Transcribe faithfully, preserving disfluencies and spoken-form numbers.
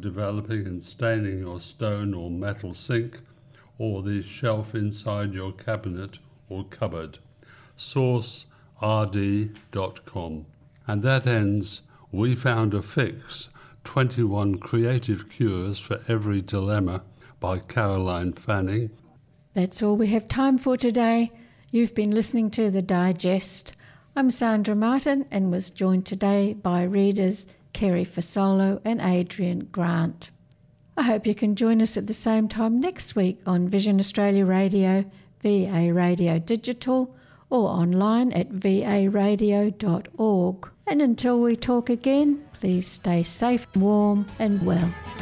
developing and staining your stone or metal sink or the shelf inside your cabinet or cupboard. source r d dot com. And that ends We Found a Fix, twenty-one Creative Cures for Every Dilemma by Caroline Fanning. That's all we have time for today. You've been listening to The Digest. I'm Sandra Martin and was joined today by readers Kerry Fasolo and Adrian Grant. I hope you can join us at the same time next week on Vision Australia Radio, V A Radio Digital, or online at v a radio dot org. And until we talk again, please stay safe, warm and well.